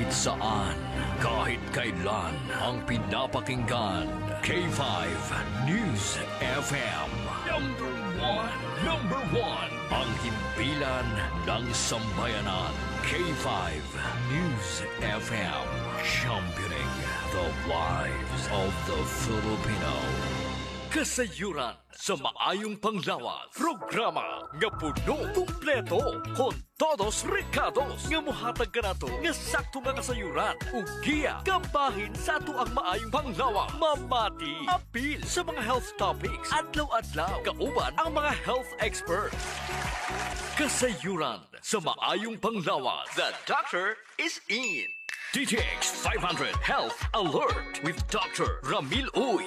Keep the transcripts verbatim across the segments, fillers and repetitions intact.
saan, kahit kailan ang pinapakinggan. K five News F M. Number one. Number one. Ang himpilan ng sambayanan. K five News F M. Championing the lives of the Filipino. Kasayuran sa maayong panglawas. Programa nga puno, kumpleto, con todos recados. Nga muhatag ka na to, nga sakto nga kasayuran. Ugiya, kabahin sa ato ang maayong panglawas. Mamati, apil sa mga health topics. Adlaw-adlaw, kauban ang mga health experts. Kasayuran sa maayong panglawas. The doctor is in. D T X five hundred Health Alert with Doctor Ramil Uy.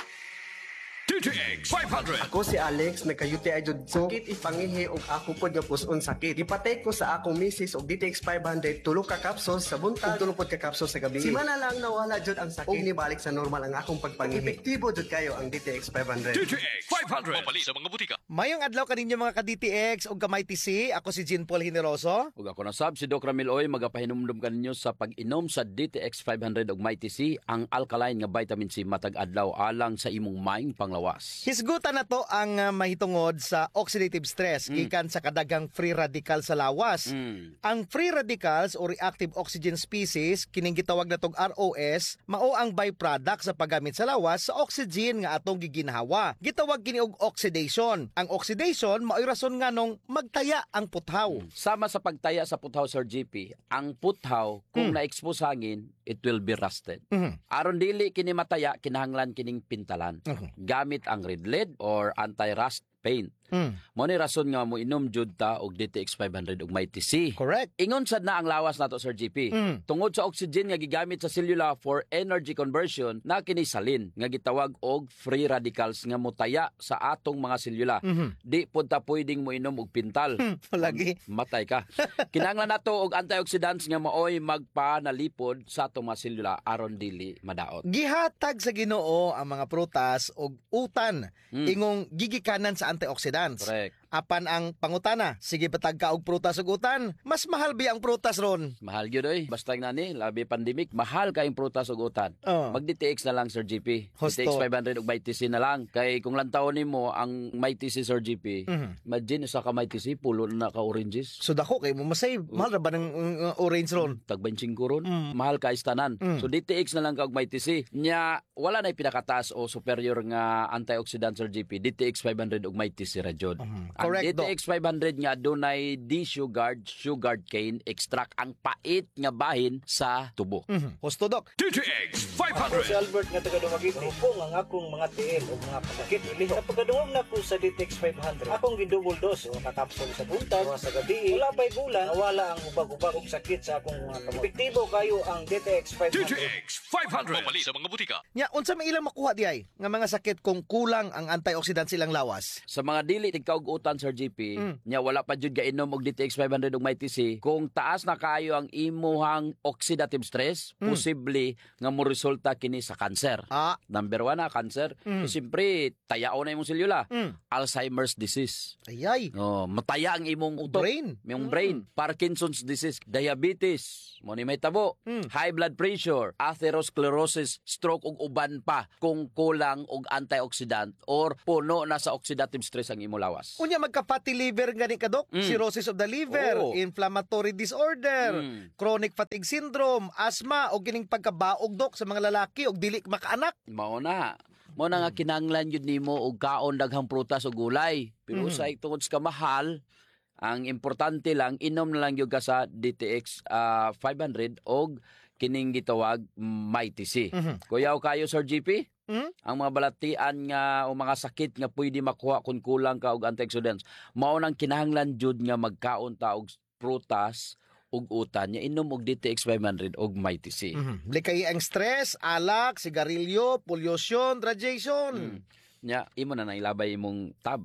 D T X five hundred. Ako si Alex, nagka-U T I jud ko. Sakit ipangihi og ako pod nga puson sakit. Ipatay ko sa akong misis og D T X five hundred tulo ka capsules sa buntag ug tulo pod ka capsules sa gabi. Simana lang nawala jud ang sakit ug nibalik sa normal ang akong pagpangihi. Epektibo jud kayo ang D T X five hundred. D T X five hundred. Mabali sa mga butika. Mayong adlaw kaninyo mga ka-D T X ug kamay T C. Ako si Jean Paul Generoso. Ug ako na sab si Doc Ramil Oy, magapahinumdum kaninyo sa pag-inom sa D T X five hundred ug Mighty C, ang alkaline nga vitamin C matag adlaw alang sa imong maing panglawas. Hisgutan na to ang uh, mahitungod sa oxidative stress Mm. gikan sa kadagang free radical sa lawas. Mm. Ang free radicals o reactive oxygen species kining gitawag natong R O S mao ang byproduct sa paggamit sa lawas sa oxygen nga atong giginhawa. Gitawag kini og oxidation. Ang oxidation mao'y rason nga nung magtaya ang puthaw. Sama sa pagtaya sa puthaw, Sir G P, ang puthaw kung na-expose hangin, it will be rusted. Mhm. Aron dili kini mataya, kinahanglan kining pintalan. Mhm. Gamit ang red lead or anti-rust paint. Mm. Mo ni rason nga mo inom jud ta og D T X five hundred ug Mighty C. Correct. Ingon sad na ang lawas nato, Sir G P. Mm. Tungod sa oxygen nga gigamit sa selula for energy conversion, na kini salin nga gitawag og free radicals nga motaya sa atong mga selula. Mhm. Di pud ta pwedeng mo inom og pintal. Palagi. Matay ka. Kinahanglan nato og antioxidants nga maoy magpanalipod sa atong mga selula aron dili madaot. Gihatag sa Ginoo ang mga prutas og utan ingong gigikanan sa antioxidants. Correct. Apan ang pangutana, sige patag ka og prutas ug utan, mas mahal bi ang prutas ron. Mahal gyud oy. Basta nga ni labi pandemic, mahal kayong prutas ug utan. Oh. Mag D T X na lang, Sir G P. Husto. D T X five hundred ug Mighty C na lang. Kay kung lantaw nimo ang Mighty C, Sir G P, Mhm. imagine sa ka Mighty C pulo na ka oranges. So dako kay mo masay, mahal ra ba ng uh, orange ron? Tag twenty-five ron. Mm. Mahal ka istanan. Mm. So D T X na lang ka og Mighty C. Nya wala na pinakataas o superior nga antioxidant, Sir G P. D T X five hundred ug Mighty C ra jud. Mhm. Ang Correct, D T X Doc. five hundred nga dunay D-sugared sugared cane extract, ang pait nga bahin sa tubo. Mhm. Husto dok. D T X five Ako si hundred. Albert nga taga Dumaguete. Rupong ang akong mga tiil o mga pasakit ilihok. Sa pagkadungog na ko sa D T X five hundred, akong gidouble dose o nakapsol sa buntag o sa gabi. Wala pa'y bulan, nawala ang ubag-ubag og sakit sa akong mga kamot. Epektibo kayo ang D T X five D hundred. T X five hundred. Mabali sa mga butika. Nya unsa may ilang makuha di ay nga mga sakit kung kulang ang antioxidants silang lawas? Sa mga dili tigkaugutan, Sir G P, Mm. nya wala pa jud gainom og D T X five hundred ug Mighty C, kung taas na kaayo ang imuhang oxidative stress, Mm. posible nga mo resulta kini sa cancer. Ah, Number one na cancer. Mm. Eh, siyempre, tayao na imong selula. Mm. Alzheimer's disease. ayay. Oh, mataya ang imong utok. Brain. Imong brain. Parkinson's disease. Diabetes. Mo ni may tabo. Mm. High blood pressure. Atherosclerosis. Stroke ug uban pa kung kulang og antioxidant or puno na sa oxidative stress ang imong lawas. Unya magka-fatty liver gani ka dok, Mm. cirrhosis of the liver, Oo. inflammatory disorder, Mm. chronic fatigue syndrome, asthma o gining pagkabaog dok sa mga lalaki og dili makaanak. Mao na. Mao na nga kinahanglan yun nimo og kaon daghang prutas o gulay. Pero Mhm. sa tungod sa kamahal, ang importante lang inom na lang gyud ka sa D T X ah, five hundred og kining gitawag Mighty C. Mhm. Kuyaw kayo, Sir G P? Hmm? Ang mga balatian nga o mga sakit nga pwede makuha kung kulang ka og antioxidants, mao nang kinahanglan jud nga magkaon ta og prutas ug utan nya inom og D T X five hundred og Mighty C. Mhm. Likay ang stress, alak, sigarilyo, pollution, radiation. Mm. Nya imo na nailabay imong tab.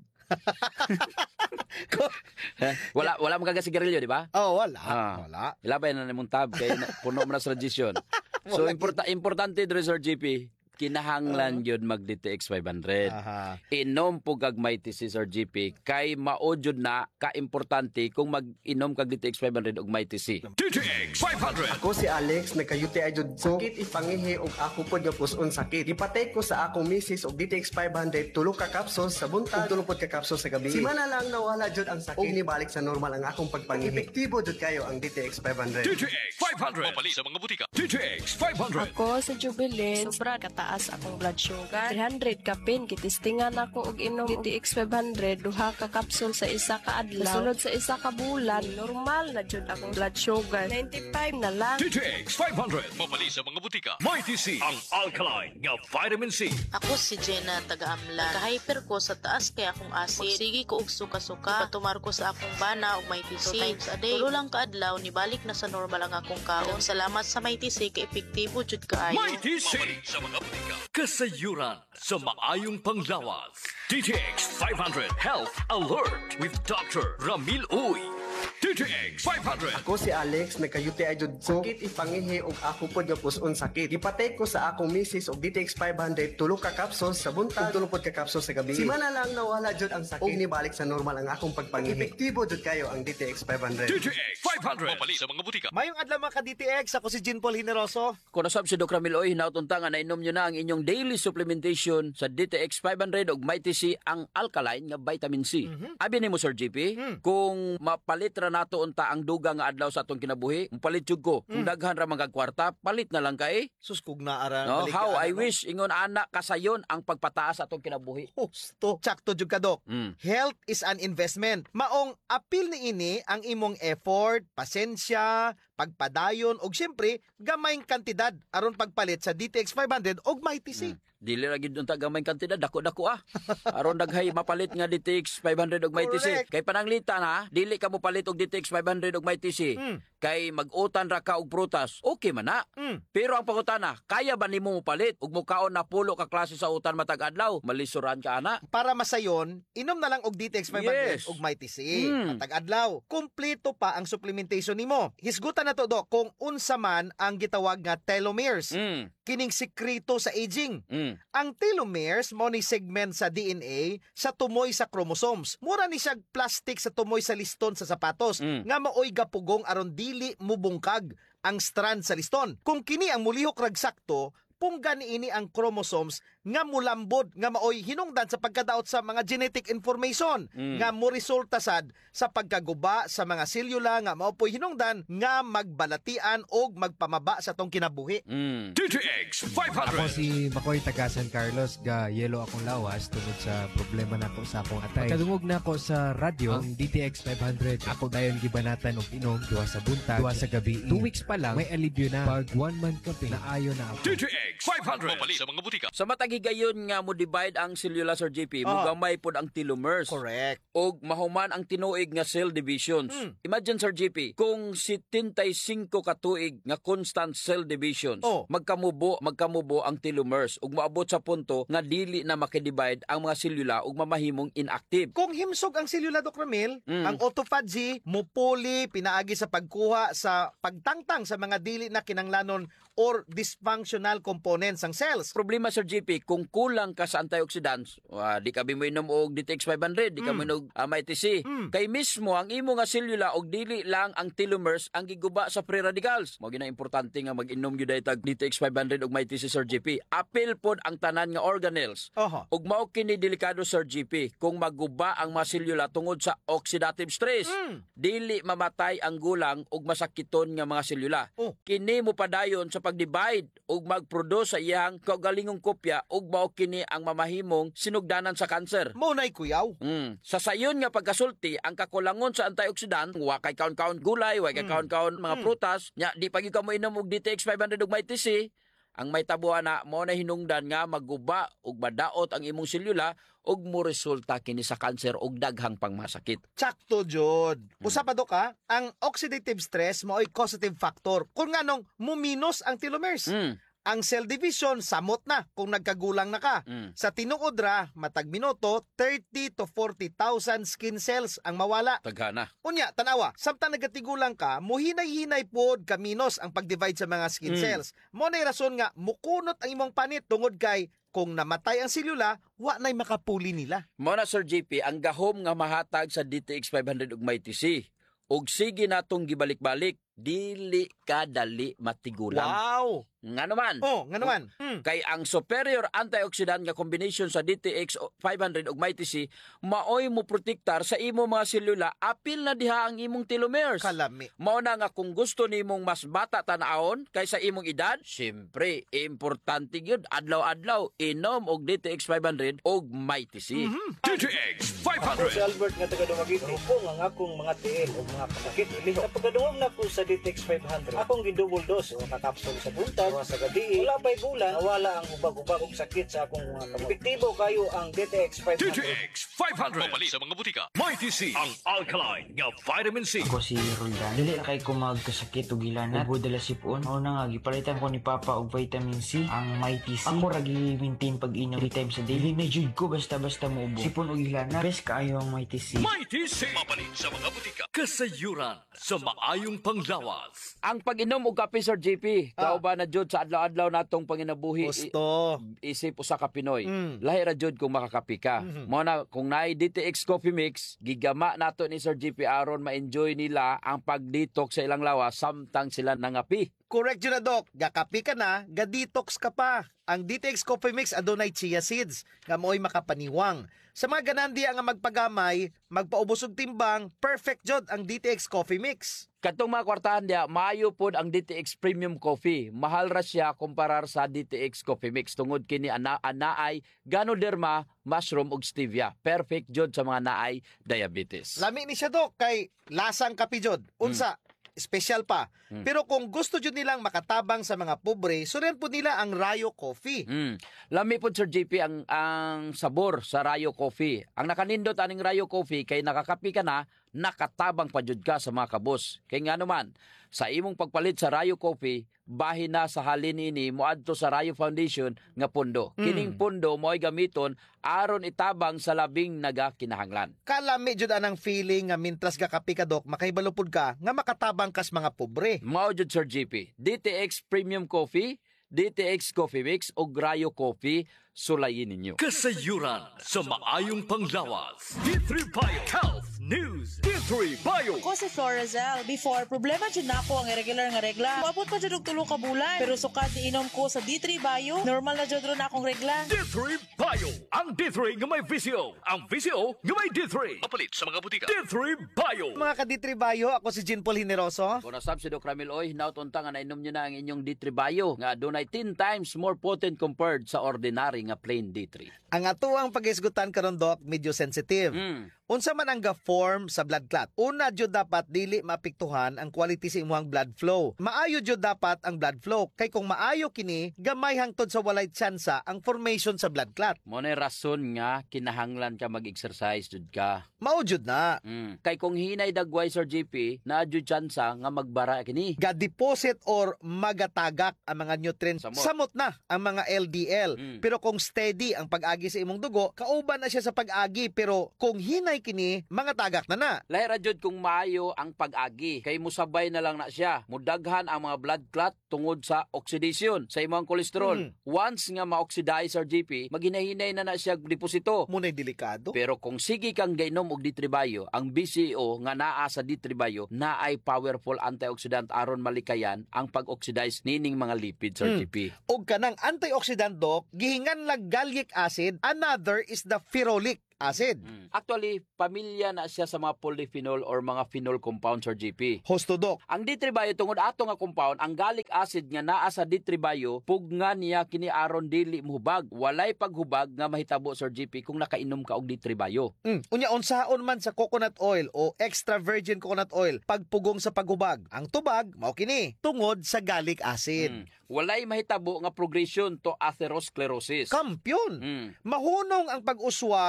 Eh, wala wala mo kagasigarilyo, di ba? Oh, wala. Ah. Wala. Ilabay na nimong tab kay na- puno mo na sa radiation. So Wala importa importante dre, Sir G P, kinahanglan yun mag D T X five hundred. Aha. Inom po kag Mighty C Sir G P kay mao jud na ka-importante kung mag-inom kag D T X five hundred og Mighty C. D T X five hundred. Ako si Alex, nagka-U T I jud ko. Sakit ipangihi og ako pod nga puson sakit. Ipatay ko sa akong misis og D T X five hundred tulo ka capsules sa buntag, tulo pod ka capsules sa gabi. Simana lang nawala jud ang sakit. Og nibalik sa normal ang akong pagpangihi. Epektibo jud kayo ang D T X five hundred. D T X five hundred. Mapali sa mga butika. D T X five hundred. Ako sa Jubilee, sobra kataas akong blood sugar. three hundred ka pin, kitistingan ako og inom D T X five hundred, duha ka kapsul sa isa ka adlaw. Sunod sa isa ka bulan, normal na jud akong blood sugar. ninety-five na lang. D T X five hundred. Mapali sa mga butika. Mighty C. Ang alkaline nga vitamin C. Ako si Jenna taga-Amlan. Ka-hyper ko sa taas kay akong acid. Sige ko og suka-suka. Patumar ko sa akong bana og Mighty C. Two times a day. Tulo lang ka adlaw, nibalik na sa normal ang akong kaon. Salamat sa Mighty C kay epektibo jud kaayo. Mighty C. Sa mga butika. Kasayuran sa maayong panglawas. D T X five hundred Health Alert with Doctor Ramil Uy. D T X five hundred. Ako si Alex, nagka-U T I jud ko. Sakit ipangihi og ako pod nga puson sakit. Ipatay ko sa akong misis og D T X five hundred tulo ka capsules sa buntag, tulo pod ka capsules sa gabi. Simana lang nawala jud ang sakit. Og nibalik sa normal ang akong pagpangihi. Epektibo jud kayo ang D T X five hundred. D T X five hundred. Mapali sa mga butika. Mayong adlaw mga ka-D T X, ako si Jean Paul Hineroso. Kung nasab si Doc Ramil Oy, hinautunta nga nainom nyo na ang inyong daily supplementation sa D T X five hundred og Mighty C, ang alkaline nga vitamin C. Mhm. Abi ni mo Sir G P, Mm. kung mapalit ra nato unta ang duga nga adlaw sa atong kinabuhi, palit jud ko. Kung Mm. daghan ra mga kwarta, palit na lang kay. Suskog na ara. No, balik how ka, I ano? wish ingon ana kasayon ang pagpataas sa atong kinabuhi. Husto. Tsakto jud ka, Dok. Mm. Health is an investment. Maong apil ni ini ang imong effort, pasensya, pagpadayon og syempre gamayng kantidad aron pagpalit sa D T X five hundred og Mighty C. Mm. Dili ra gid unta gamay kantidad, dako-dako ah. Aron daghay mapalit nga D T X five hundred og Mighty C. Correct. Kay pananglitan ha, dili ka mo palit og D T X five hundred og Mighty C. Mm. Kay mag-utan ra ka og prutas, okay man na. Mm. Pero ang pangutana, kaya ba nimo mopalit og mukaon na pulo ka klase sa utan matag adlaw? Malisuran ka ana. Para masayon, inom na lang og D T X five hundred Yes. og Mighty C. Mm. Matag adlaw. Kumpleto pa ang supplementation nimo. Hisgutan na to, Dok, kung unsa man ang gitawag nga telomeres. Mm. Kining sikreto sa aging. Mm. Ang telomeres mo ni segment sa D N A sa tumoy sa chromosomes. Mura ni siya plastic sa tumoy sa liston sa sapatos Mm. nga maoy gapugong aron dili mubungkag ang strand sa liston. Kung kini ang mulihok rag sakto, punggan ini ang chromosomes nga mulambod nga maoy hinungdan sa pagkadaot sa mga genetic information Mm. nga mo resulta sad sa pagkaguba sa mga selula nga maopoy hinungdan nga magbalatian og magpamaba sa tong kinabuhi. Mm. D T X five Ako hundred. si Makoy taga San Carlos, ga yelo akong lawas tungod sa problema nako sa akong atay. Kadungog nako sa radyo ang D T X five hundred. Ako dayon gibanatan og inom duha sa buntag, duha sa gabi. Two weeks pa lang may alibyo na. Pag one month kape na ayo na ako. D T X five hundred. Mapali sa mga butika. Sa matag higayon nga mo divide ang selula Sir J P, Ah. mugamay pod ang telomeres. Correct. Og mahuman ang tinuig nga cell divisions. Mm. Imagine Sir J P, kung seventy-five ka tuig nga constant cell divisions, Oh. magkamubo, magkamubo ang telomeres ug maabot sa punto nga dili na makidivide ang mga selula ug mamahimong inactive. Kung himsog ang selula, Doc Ramil, Mm. ang autophagy, mupuli, pinaagi sa pagkuha sa pagtangtang sa mga dili na kinanglanon or dysfunctional components ng cells. Problema Sir J P, kung kulang ka sa antioxidants, uh, di ka mo inom og D T X five hundred, di ka mo inom uh, Mighty C. Mm. Kay mismo ang imo nga selula og dili lang ang telomeres ang giguba sa free radicals. Mao gina importante nga mag-inom gyud tag D T X five hundred og Mighty C Sir J P. Apil pod ang tanan nga organelles. Oho. Ug mao kini delikado Sir J P kung maguba ang mga selula tungod sa oxidative stress. Mm. Dili mamatay ang gulang ug masakiton nga mga selula. Oh. Kini mo padayon sa pag-divide ug mag-produce sa iyang kaugalingong kopya ug mao kini ang mamahimong sinugdanan sa kanser. Mo na'y kuyaw. Mm. Sa sayon nga pagkasulti, ang kakulangon sa antioxidant, wa kay kaon-kaon gulay, wa kay Mm. kaon-kaon mga Mm. prutas, nya di pa gyud ka mo inom og D T X five hundred ug Mighty C, ang may tabuhan na mo na hinungdan nga maguba ug madaot ang imong selula ug mo resulta kini sa kanser ug daghang pangmasakit. Tsakto, Jod. Usa pa, Dok, ha? Ang oxidative stress mao'y causative factor. Kung nga nung muminos ang telomeres. Mm. Ang cell division, samot na kung nagkagulang na ka. Mm. Sa tinuod ra, matag minuto, thirty to forty thousand skin cells ang mawala. Taghana. Unya, tanawa, samtang nagatigulang ka, muhinay-hinay pod kaminos ang pag-divide sa mga skin Mm. cells. Mo na rason nga, mukunot ang imong panit tungod kay kung namatay ang selula, wa na'y makapuli nila. Mao na Sir J P, ang gahom nga mahatag sa D T X five hundred ug may T C. Ug sige natong gibalik-balik, dili ka dali matigulang. Wow! Nga naman. Oh, nga naman. Hmm. Kay ang superior antioxidant nga combination sa D T X five hundred ug may T C maoy mo protektar sa imo mga selula apil na diha ang imong telomeres. Kalami. Mao na nga kung gusto nimong mas bata tan-awon kaysa imong edad, syempre importante gyud adlaw-adlaw inom og D T X five hundred ug may T C. Mm-hmm. D T X five Ako si hundred. Albert nga taga Dumaguete. Rupong ang akong mga tiil o mga kasakit iliho. Sa pagkadungog na ko sa D T X five hundred, akong gidouble dose o kakapsule sa buntag, o sa gabi. Wala pa'y bulan, nawala ang ubag-ubag og sakit sa akong mga kamot. Epektibo kayo ang D T X five D T hundred. X five hundred. Mapali sa mga butika. May T C, ang alkaline nga vitamin C. Ako si Roldan. Dili na kay ko magkasakit o gilanat. Ubo dala sipon. Mao na nga gipalitan ko ni Papa og vitamin C, ang Mighty C. Ako ra gi-maintain pag-inom three times a day. Dili na jud ko basta-basta mo ubo. Sipon o gilanat. Best kaayo ang Mighty C. May T C. Mapali sa mga butika. Kasayuran sa maayong panglawas. Ang pag-inom og kape Sir J P, Ah. kauban na jud sa adlaw-adlaw natong panginabuhi. Gusto. Isip usa ka Pinoy. Mm. Lahi ra jud kung makakapi ka. Mhm. Mo na kung naay D T X Coffee Mix, gigama nato ni Sir J P aron ma-enjoy nila ang pag-detox sa ilang lawas samtang sila nangapi. Correct yun na, Doc. Gakapi ka na, ga-detox ka pa. Ang D T X Coffee Mix adunay chia seeds, nga mo'y makapaniwang. Sa mga ganandiya nga magpagamay, magpaubos og timbang, perfect jod ang D T X Coffee Mix. Katong mga kwartahan dia, maayo pod ang D T X Premium Coffee. Mahal ra siya kumparar sa D T X Coffee Mix tungod kini ana anaay Ganoderma, mushroom ug stevia. Perfect jod sa mga naay diabetes. Lami ni siya, Doc, kay lasang kapi jod. Unsa, special pa. Mm. Pero kung gusto jud nilang makatabang sa mga pobre, suren po nila ang Rayo Coffee. Mm. Lami po Sir J P ang ang sabor sa Rayo Coffee. Ang nakanindot aning Rayo Coffee kay nakakapi ka na, nakatabang pa jud ka sa mga kabos. Kay nga naman, sa imong pagpalit sa Rayo Coffee, bahin na sa halin ini moadto sa Rayo Foundation nga pundo. Mm. Kining pundo mo'y gamiton aron itabang sa labing nagakinahanglan. Kalami jud anang feeling nga mintras gakapi ka, Doc, makaibalupod ka nga makatabang kas mga pobre. Mao jud Sir J P, D T X Premium Coffee, D T X Coffee Mix ug Rayo Coffee, sulayin ninyo. Kasayuran sa maayong panglawas. D three Bio Health News. D three Bio. Ako si Florazel. Before, problema dyan na ako ang irregular nga regla. Maabot pa dyan og tulo ka bulan. Pero sukad iinom ko sa D three Bio, normal na dyan ron akong regla. D three Bio. Ang D three nga may V C O. Ang V C O nga may D three. Mapalit sa mga butika. D three Bio. Mga ka-Ditribayo, ako si Jean Paul Hineroso. Kung nasab si Doc Ramil Oy, hinaut unta nga nainom nyo na ang inyong D three Bio nga dunay ten times more potent compared sa ordinary nga plain D three. Ang atuang pag-isgutan karon, Doc, medyo sensitive. Mm. Unsa man ang ga-form sa blood clot? Una jud dapat dili mapiktuhan ang quality sa imong blood flow. Maayo jud dapat ang blood flow kay kung maayo kini, gamay hangtod sa walay tsansa ang formation sa blood clot. Mo na rason nga kinahanglan ka mag-exercise jud ka. Mao jud na. Mm. Kay kung hinay dagway Sir J P, na jud tsansa nga magbara kini. Ga-deposit or magatagak ang mga nutrients. Samot. Samot na ang mga L D L. Mm. Pero kung steady ang pag-agi sa imong dugo, kauban na siya sa pag-agi. Pero kung hinay kini, mga tagak na na. Lahi ra jud kung maayo ang pag-agi kay musabay na lang na siya. Mudaghan ang mga blood clot tungod sa oxidation sa imong kolesterol. Mm. Once nga ma-oxidize Sir J P, maghinay-hinay na na siya deposito. Muna'y delikado. Pero kung sige kang gainom og D three Bio, ang B C O nga naa sa D three Bio na ay powerful antioxidant aron malikayan ang pag-oxidize nining mga lipids Sir Mm. J P. Og kanang antioxidant, Doc, gihingan lang gallic acid, another is the ferulic acid. Mm. Actually, pamilya na siya sa mga polyphenol or mga phenol compounds Sir J P. Hosto, Doc. Ang D three Bio tungod ato nga compound, ang gallic acid nga naa sa D three Bio, pugna niya kini aron dili mohubag. Walay paghubag nga mahitabo Sir J P kung nakainom ka og D three Bio. Mm. Unya, unsaon man sa coconut oil o extra virgin coconut oil, pagpugong sa paghubag. Ang tubag, mao kini, tungod sa gallic acid. Mm. Walay mahitabo nga progression to atherosclerosis. Kampyon. Mm. Mahunong ang pag-uswag sa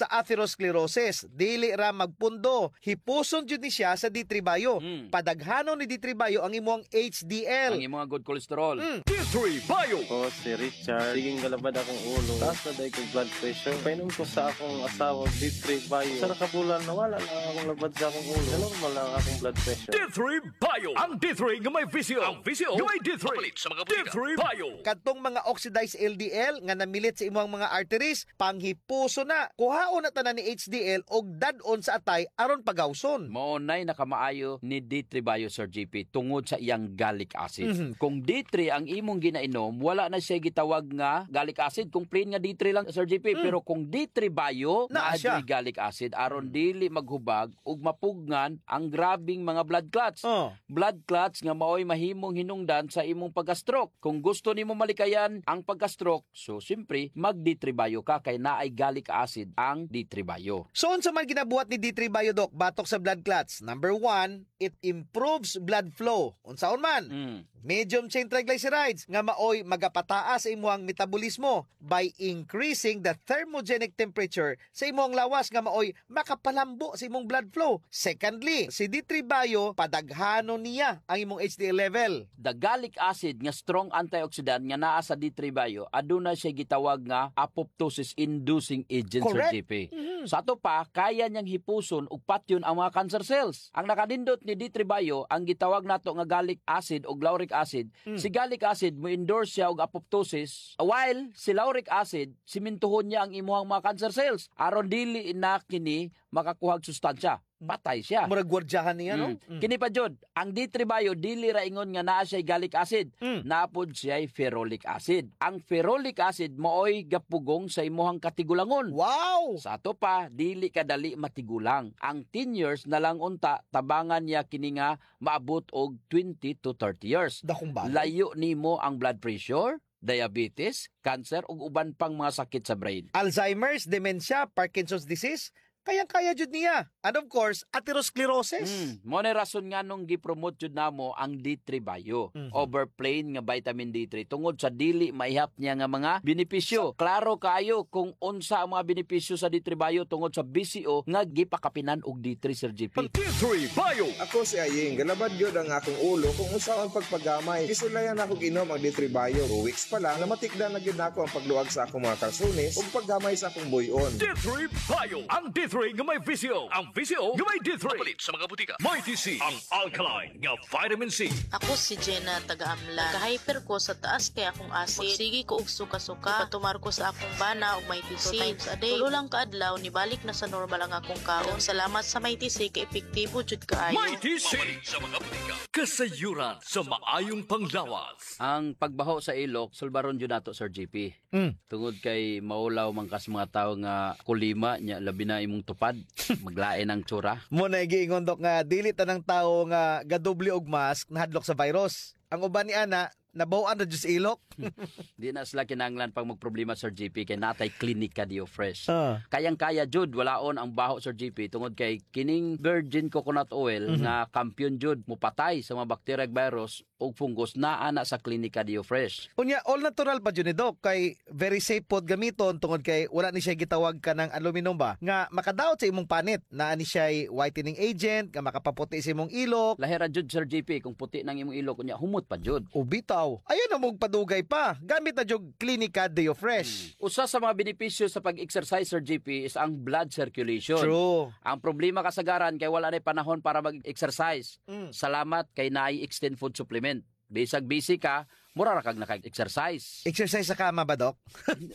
sa atherosclerosis. Dili ra magpundo. Hipuson jud ni siya sa D three Bio. Mm. Padaghanon ni D three Bio ang imong H D L. Ang imong good cholesterol. Mm. D three Bio. Ako si Richard. Siging galabad akong ulo. Taas na dahil kong blood pressure. Painom ko sa akong asawa, D three Bio. Sa nakabulan, nawala lang akong labad sa akong ulo. Normal lang akong blood pressure. D three Bio. Ang D three nga may visio. Ang visio nga may D three. Mapalit sa mga D three Bio. Kadtong mga oxidized L D L nga namilit sa imong mga arteries, panghipuso na. Kuhaon na tanan ni H D L og dad-on sa atay aron pagawson. Maunay nakamaayo ni D three Bio, Sir G P, tungod sa iyang gallic acid. Mhm. Kung D three ang imong ginainom, wala na siya gitawag nga gallic acid. Kung plain nga D three lang, Sir G P. Mm. Pero kung D three Bio, Naa naa siya. siya gallic acid, aron dili maghubag ug mapugnan ang grabing mga blood clots. Oh. Blood clots nga maoy mahimong hinungdan sa imong pagka-stroke. Kung gusto nimo malikayan ang pagka-stroke, so simpre mag D three Bio ka kay naay gallic acid ang D three Bio. So unsa man ginabuhat ni D three Bio, Doc, batok sa blood clots? Number one, it improves blood flow. Unsaon man? Mm. Medium chain triglycerides nga maoy magapataas sa imong metabolismo by increasing the thermogenic temperature sa imong lawas nga maoy makapalambo sa imong blood flow. Secondly, si D three Bio padaghanon niya ang imong H D L level. The gallic acid nga strong antioxidant nga naa sa D three Bio aduna siya gitawag nga apoptosis inducing agent, Sir Correct. G P. Mhm. Sa ato pa, kaya niyang hipuson ug patyon ang mga cancer cells. Ang nakanindot ni D three Bio ang gitawag nato nga gallic acid o lauric acid. Mm. Si gallic acid mo endorse siya og apoptosis, while si lauric acid simintuhon niya ang imuhang mga cancer cells aron dili na kini makakuhag sustansya. Patay siya. Murag gwardyahan niya, no? Mm. Kini pa jud, ang D three Bio dili ra ingon nga naa siya gallic acid, Mm. napod siya ferrolic acid. Ang ferrolic acid maoy gapugong sa imuhang katigulangon. Wow! Sa ato pa, dili kadali matigulang. Ang ten years na lang unta, tabangan niya kini nga maabot og twenty to thirty years. Dakong bagay. Layo nimo ang blood pressure, diabetes, cancer ug uban pang mga sakit sa brain. Alzheimer's, dementia, Parkinson's disease, kayang-kaya jud niya. And of course, atherosclerosis. Mm. Mo na rason nga nung gi-promote jud namo ang D three Bio Mhm. over plain nga vitamin D three tungod sa dili maihap niya nga mga benepisyo. Klaro kayo kung unsa ang mga benepisyo sa D three Bio tungod sa B C O nga gipakapinan og D three, Sir G P. D three Bio. Ako si Aying, galabad yun ang akong ulo kung usaon pagpagamay. Kisulayan ako ginom ang D three Bio. Two weeks pa lang, namatikdan na gid ako ang pagluag sa akong mga kalsunis ug paggamay sa akong buyon. D three Bio. Ang D three nga may visio. Ang visio nga may D three. Mapalit sa mga butika. May T C. Ang alkaline nga vitamin C. Ako si Jenna taga-amlan. Ka-hyper ko sa taas kay akong acid. Sige ko og suka-suka. Ipatumar ko sa akong bana og may T C. Two times a day. Tulo lang kaadlaw ni balik na sa normal ang akong kaon. Salamat sa may T C kay epektibo jud kaayo. May T C. Mapalit sa mga butika. Kasayuran sa maayong panglawas. Ang pagbaho sa ilok, sulbaron jud nato, Sir G P. Mm. Tungod kay maulaw man kas mga tawo nga kulima nya labi na imong tupad, maglain ang tsura. Mo na giingon, Dok, nga dili tanang tawo nga gadobli og mask nahadlok sa virus. Ang uban ni ana nabawan ra jud sa ilok. Di na sila kinahanglan pang magproblema, Sir G P, kay natay klinika Dio Fresh. Ah. Kayang-kaya jud walaon ang baho, Sir G P, tungod kay kining virgin coconut oil Mhm. nga kampiyon jud mupatay sa mga bacteria ug virus ug fungus naa na sa klinika Dio Fresh. Unya, all natural pa dyan ni Doc, kay very safe pod gamiton tungod kay wala ni siya gitawag ka ng aluminum ba nga makadaot sa imong panit na ani siya whitening agent nga makapaputi sa imong ilok. Lahira jud, Sir G P, kung puti nang imong ilok unya humot pa jud. O bitaw, ayun na mong padugay pa. Gamit na jog Clinica Deo Fresh. Usa sa mga benepisyo sa pag-exercise, Sir G P, is ang blood circulation. True. Ang problema kasagaran kay wala na panahon para mag-exercise. Mm. Salamat kay naay extend food supplement. Bisag busy ka, mura ra kag naka-exercise. Exercise sa kama ba, Doc?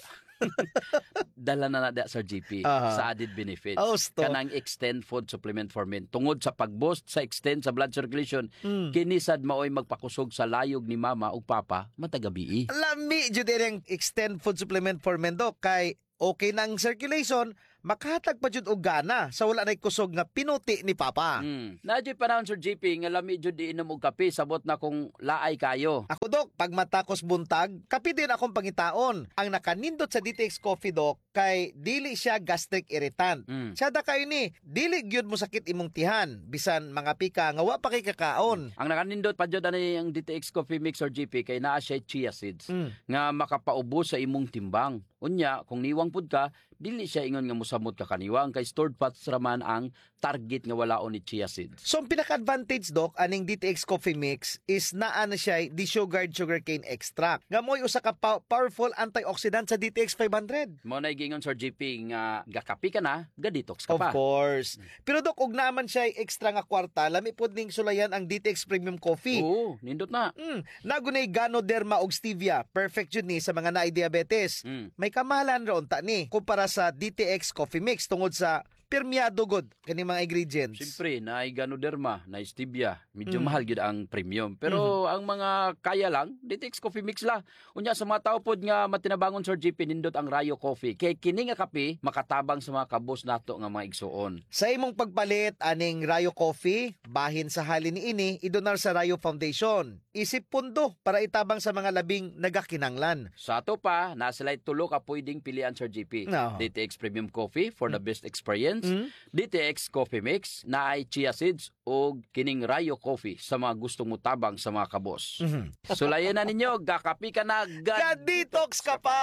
Dala na na da, Sir G P, Aha. sa added benefits. Oh, sto. Kanang extend food supplement for men. Tungod sa pag-boost sa extend sa blood circulation, Mm. kinisad maoy magpakusog sa layog ni mama ug papa matagabi. Lami jud ang extend food supplement for men, Doc, kay okay nang circulation, makahatag pa jud og gana sa wala nay kusog nga pinuti ni Papa. Mm. Nadyo panahon, Sir G P, nga lami jud iinom og kape sabot na kung laay kayo. Ako, Doc, pag matakos buntag, kapi din akong pangitaon. Ang nakanindot sa D T X Coffee, Doc, kay dili siya gastric irritant. Mm. Siya da kayo ni, dili gyud mo sakit imong tihan, bisan mga pika nga wa pa kay kakaon. Ang nakanindot pa jud ani ang D T X Coffee Mix, Sir G P, kay naa siya chia seeds Mm. nga makapaubos sa imong timbang. Unya, kung niwang pud ka, dili siya ingon nga mosamot ka kaniwang kay stored fats raman ang target nga walaon ni chia seeds. So ang pinaka-advantage Doc aning D T X Coffee Mix is naa na siya desugared sugarcane extract. Nga mo'y usa ka pa- powerful antioxidant sa D T X five hundred. Mo na gingon Sir G P nga gakapi ka na, ga-detox ka Of pa. course. Pero Doc, ug naman siya extra nga kwarta, lami pod ning sulayan ang D T X Premium Coffee. Oo, nindot na. Mm, nagunay Ganoderma og stevia, perfect jud ni sa mga naay diabetes. Mm. May kamahalan ron ta ni kumpara sa D T X Coffee Mix tungod sa permiado god kani mga ingredients. Siyempre, na Ganoderma, na stevia, medyo Mm. mahal gyud ang premium. Pero ang mga kaya lang, D T X Coffee Mix la. Unya sa mga tao pod nga matinabangon Sir G P nindot ang Rayo Coffee. Kay kini nga kape makatabang sa mga kabos nato nga mga igsuon. Sa imong pagpalit aning Rayo Coffee, bahin sa halin ni ini, idonar sa Rayo Foundation. Isip pundo para itabang sa mga labing nagakinanglan. Sa ato pa, nasa lay tulo ka pwedeng pilian Sir G P. No. D T X Premium Coffee for the best experience. Mm. D T X Coffee Mix na ay chia seeds o kining Rayo Coffee sa mga gustong mutabang sa mga kabos. Mhm. Sulayan na ninyo, gakapi ka na, Ga-detox ka pa!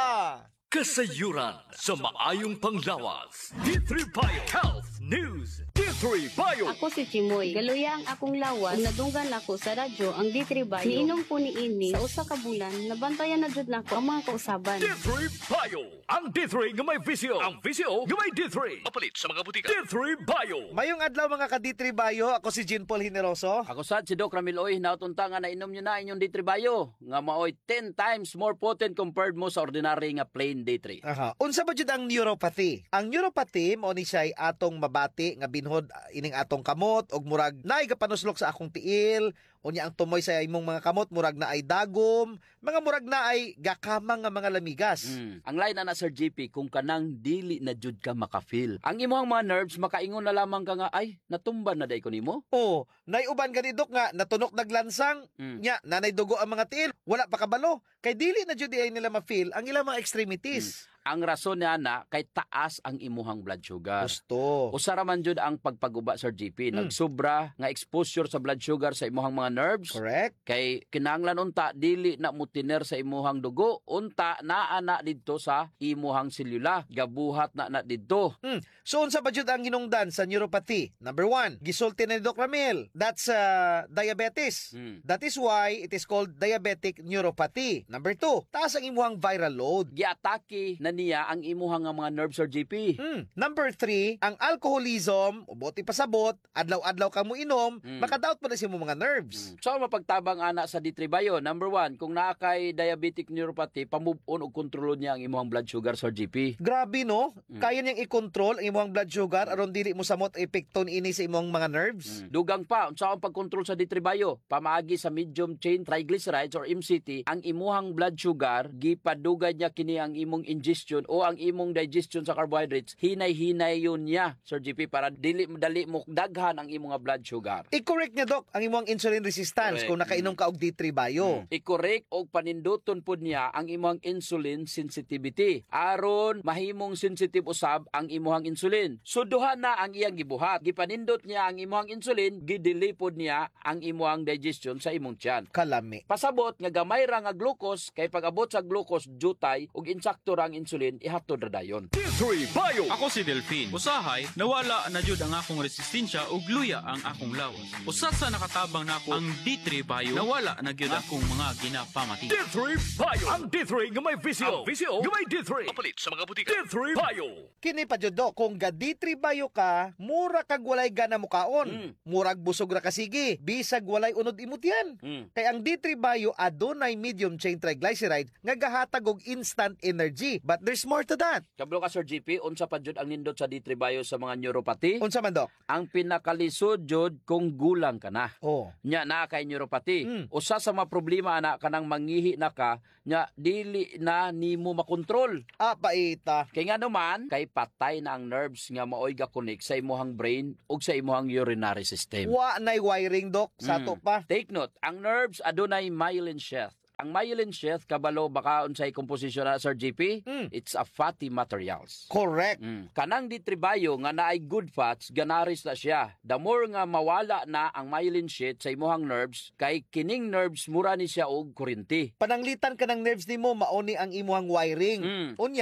Kasayuran sa maayong panglawas. D three Bio Health News. D three Bio. Ako si Chimoy. Galuya ang akong lawas. Ug nadunggan ako sa radyo ang D three Bio. Niinom po ni ini sa usa ka bulan. Nabantayan na jud nako ang mga kausaban. D three Bio. Ang D three nga may visyo. Ang visyo nga may D three. Mapalit sa mga butika. D three Bio. Mayong adlaw mga ka-D three Bio, ako si Jean Paul Hineroso. Ako sad si Doc Ramil Oy, nautunta nga nainom nyo na inyong D three Bio. Nga maoy ten times more potent compared mo sa ordinary nga plain D three. Aha. Unsa ba jud ang neuropathy? Ang neuropathy mao ni siya atong mabati nga binhod ah, ining atong kamot og murag naay gapanuslok sa akong tiil, unya ang tumoy sa imong mga kamot murag na ay dagom, mga murag na ay gakamang nga mga lamigas. Mm. Ang line na na Sir G P kung kanang dili na jud ka makafeel. Ang imong mga nerves makaingon na lamang ka nga ay natumban na day ko nimo. Oh, nay uban gani Dok nga natunok naglansang, Mm. nya nanay dugo ang mga tiil, wala pa kabalo. Kay dili na jud ay nila ma-feel ang ilang mga extremities. Ang rason niya na kay taas ang imuhang blood sugar. Gusto. Usara man jud ang pagpaguba Sir G P. Mm. Nagsobra nga exposure sa blood sugar sa imuhang mga nerves. Correct. Kay kinahanglan unta dili na mutiner sa imuhang dugo, unta naa na didto sa imuhang selula, gabuhat na na didto. Hmm. So unsa ba jud ang hinungdan sa neuropathy? Number one, gisulti na ni Doc Ramil. That's uh, diabetes. Hmm. That is why it is called diabetic neuropathy. Number two, taas ang imuhang viral load. Giatake na niya ang imuhang nga mga nerves Sir G P. Hmm. Number three, ang alcoholism, ubuti pasabot, adlaw-adlaw ka mo inom, Hmm. makadaot pa na sa imong mga nerves. So mapagtabang ana sa D three Bio, number one, kung naa kay diabetic neuropathy, pamove on og kontrolo niya ang imuhang blood sugar Sir G P. Grabe no? Hmm. Kaya niyang i-control ang imong blood sugar aron dili mo samot epekton ini sa imong mga nerves. Mm. Dugang pa, unsa ang pagkontrol sa D three Bio? Pamaagi sa medium chain triglycerides or M C T, ang imuhang blood sugar gipadugay niya kini ang imong ingestion o ang imong digestion sa carbohydrates, hinay-hinay yun niya Sir G P para dili dali mo daghan ang imong blood sugar. I-correct niya Doc ang imong insulin resistance Correct. kung nakainom ka og D three Bio. Mm. I-correct og paninduton pud niya ang imong insulin sensitivity aron mahimong sensitive usab ang imong insulin. So duha na ang iyang gibuhat. Gipanindot niya ang imong insulin, gidili pod niya ang imong digestion sa imong tiyan. Kalami. Pasabot nga gamay ra nga glucose kay pag-abot sa glucose jutay ug insakto ra ang insulin ihatod ra dayon. D three Bio. Ako si Delphine. Usahay, nawala na jud ang akong resistensya ug luya ang akong lawas. Usa sa nakatabang nako ang D three Bio, nawala na gyud akong mga ginapamati. D three Bio. Ang D three nga may visyo. Ang visyo nga may D three. Mapalit sa mga butika. D three Bio. Kini pa jud Doc, kung ga D three Bio ka, mura kag walay gana mo kaon. Mm. Murag busog ra ka sige, bisag walay unod imutyan. Mm. Kay ang D three Bio adunay medium chain triglyceride nga gahatag og instant energy. But there's more to that. Kablo ka Sir G P, unsa pa jud ang nindot sa D three Bio sa mga neuropathy? Unsa man Doc? Ang pinakalisod jud kung gulang ka na. Oh. Nya na kay neuropathy. Mm. Usa sa mga problema ana kanang mangihi na ka, nya dili na nimo makontrol. Ah, paita. Kay nga naman, kay patay na ang nerves nga maoy ga-connect sa imuhang brain ug sa imuhang urinary system. Wa nay wiring Doc sa Mm. to pa. Take note, ang nerves adunay myelin sheath. Ang myelin sheath kabalo baka unsay komposisyon na Sir G P? Mm. It's a fatty materials. Correct. Mm. Kanang D three Bio nga naay good fats, ganaris na siya. The more nga mawala na ang myelin sheath sa imuhang nerves, kay kining nerves mura ni siya og kuryente. Pananglitan ka ng nerves nimo mao ni ang imuhang wiring. Mm. Unya,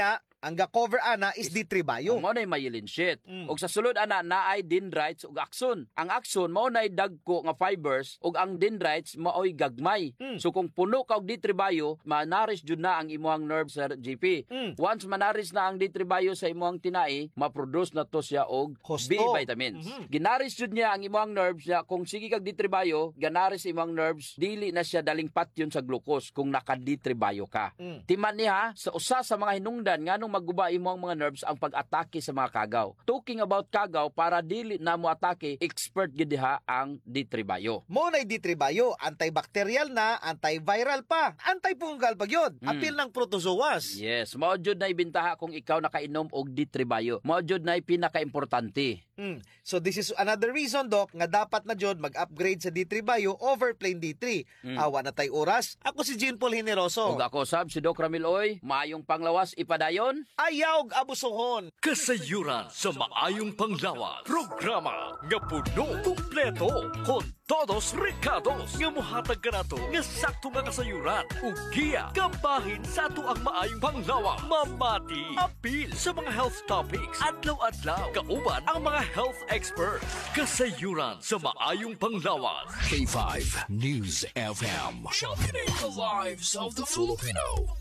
Ang ga-cover ana is D three bio. Mao nay myelin sheath. Mm. Ug sa sulod ana naay dendrites ug axon. Ang axon mao nay dagko nga fibers ug ang dendrites maoy gagmay. Mm. So kung puno ka og D three bio, manaris jud na ang imong nerve sa G P. Mm. Once manaris na ang D three bio sa imong tinai, ma-produce na to siya og Husto. B vitamins. Mhm. Ginaris jud niya ang imong nerves niya kung sige kag D three bio, ganaris imong nerves dili na siya daling patyon sa glucose kung naka D three bio ka. Mm. Timan niya sa usa sa mga hinungdan nganong maguba imong mga nerves ang pag-atake sa mga kagaw. Talking about kagaw para dili na mo atake, expert gid diha ang D three bio. Mo na D three bio, antibacterial na, antiviral pa, antifungal pa gyud. Mm. Apil ng protozoas. Yes, mao jud na ibintaha kung ikaw nakainom og D three bio. Mao jud na pinaka-importante. Mm. So this is another reason, Doc, nga dapat na jud mag-upgrade sa D three bio over plain D three. Mm. Awa na tay oras. Ako si Jean Paul Generoso. Ug ako sab si Doc Ramil Oy, maayong panglawas ipadayon. Ayaw og abusohon. Kasayuran sa maayong panglawas. Programa nga puno, kumpleto, kon todos recados nga mohatag kanato nga sakto nga kasayuran ug giya kabahin sa ato ang maayong panglawas. Mamati apil sa mga health topics adlaw-adlaw kauban ang mga health experts. Kasayuran sa maayong panglawas. K five News F M. Championing the lives of the Filipino.